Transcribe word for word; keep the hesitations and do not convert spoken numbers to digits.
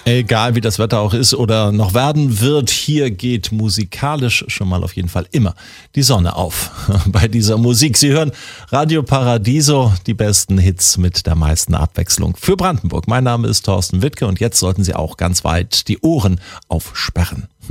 Egal wie das Wetter auch ist oder noch werden wird, hier geht musikalisch schon mal auf jeden Fall immer die Sonne auf bei dieser Musik. Sie hören Radio Paradiso, die besten Hits mit der meisten Abwechslung für Brandenburg. Mein Name ist Thorsten Wittke und jetzt sollten Sie auch ganz weit die Ohren aufsperren.